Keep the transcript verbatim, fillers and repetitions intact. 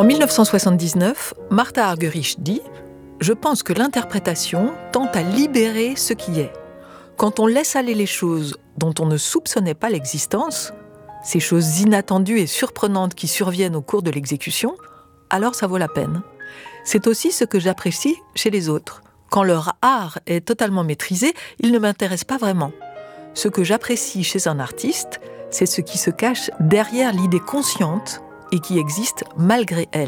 En mille neuf cent soixante-dix-neuf, Martha Argerich dit « Je pense que l'interprétation tend à libérer ce qui est. Quand on laisse aller les choses dont on ne soupçonnait pas l'existence, ces choses inattendues et surprenantes qui surviennent au cours de l'exécution, alors ça vaut la peine. C'est aussi ce que j'apprécie chez les autres. Quand leur art est totalement maîtrisé, il ne m'intéresse pas vraiment. Ce que j'apprécie chez un artiste, c'est ce qui se cache derrière l'idée consciente et qui existe malgré elle. »